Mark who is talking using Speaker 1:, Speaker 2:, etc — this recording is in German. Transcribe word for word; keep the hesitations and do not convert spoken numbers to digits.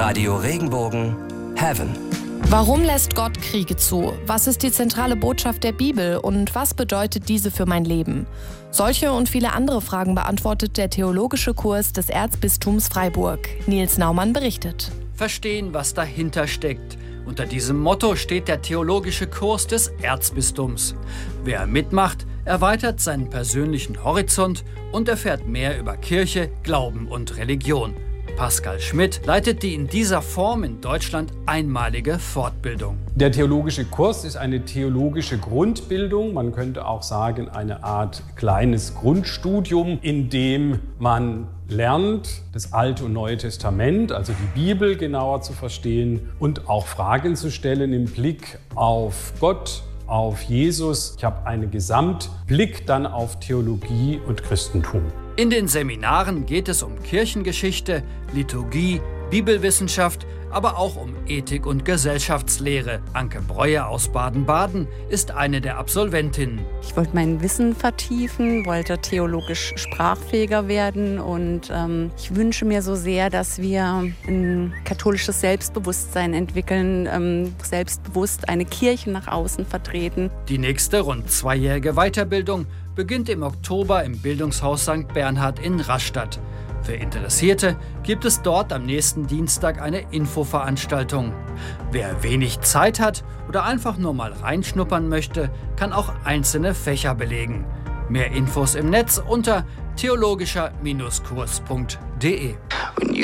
Speaker 1: Radio Regenbogen Heaven.
Speaker 2: Warum lässt Gott Kriege zu? Was ist die zentrale Botschaft der Bibel und was bedeutet diese für mein Leben? Solche und viele andere Fragen beantwortet der theologische Kurs des Erzbistums Freiburg. Nils Naumann berichtet.
Speaker 3: Verstehen, was dahinter steckt. Unter diesem Motto steht der theologische Kurs des Erzbistums. Wer mitmacht, erweitert seinen persönlichen Horizont und erfährt mehr über Kirche, Glauben und Religion. Pascal Schmidt leitet die in dieser Form in Deutschland einmalige Fortbildung.
Speaker 4: Der theologische Kurs ist eine theologische Grundbildung. Man könnte auch sagen, eine Art kleines Grundstudium, in dem man lernt, das Alte und Neue Testament, also die Bibel genauer zu verstehen und auch Fragen zu stellen im Blick auf Gott, auf Jesus. Ich habe einen Gesamtblick dann auf Theologie und Christentum.
Speaker 3: In den Seminaren geht es um Kirchengeschichte, Liturgie, Bibelwissenschaft, aber auch um Ethik und Gesellschaftslehre. Anke Breuer aus Baden-Baden ist eine der Absolventinnen.
Speaker 5: Ich wollte mein Wissen vertiefen, wollte theologisch sprachfähiger werden und ähm, ich wünsche mir so sehr, dass wir ein katholisches Selbstbewusstsein entwickeln, ähm, selbstbewusst eine Kirche nach außen vertreten.
Speaker 3: Die nächste rund zweijährige Weiterbildung beginnt im Oktober im Bildungshaus Sankt Bernhard in Rastatt. Für Interessierte gibt es dort am nächsten Dienstag eine Infoveranstaltung. Wer wenig Zeit hat oder einfach nur mal reinschnuppern möchte, kann auch einzelne Fächer belegen. Mehr Infos im Netz unter theologischer Kurs punkt de.